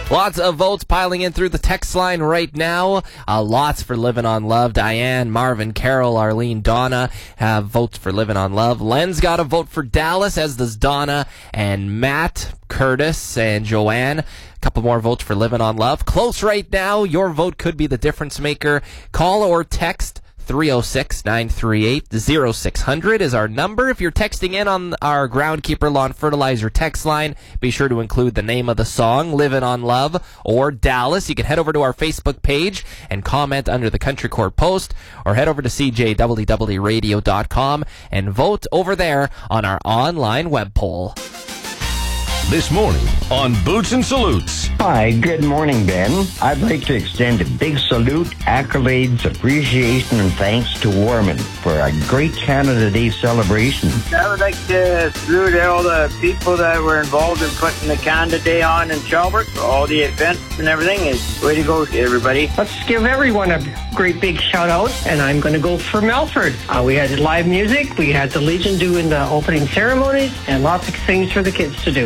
Lots of votes piling in through the text line right now. Lots for Living on Love. Diane, Marvin, Carol, Arlene, Donna have votes for Living on Love. Len's got a vote for Dallas, as does Donna and Matt, Curtis, and Joanne. A couple more votes for Living on Love. Close right now. Your vote could be the difference maker. Call or text 306-938-0600 is our number. If you're texting in on our Groundkeeper Lawn Fertilizer text line, be sure to include the name of the song, Living on Love or Dallas. You can head over to our Facebook page and comment under the Country Court post, or head over to cjwwradio.com and vote over there on our online web poll. This morning on Boots and Salutes. Hi, good morning, Ben. I'd like to extend a big salute, accolades, appreciation, and thanks to Warman for a great Canada Day celebration. I would like to salute all the people that were involved in putting the Canada Day on in Shelburne, for all the events and everything. Way to go, everybody. Let's give everyone a great big shout out, and I'm going to go for Melford. We had live music, we had the Legion doing the opening ceremonies, and lots of things for the kids to do.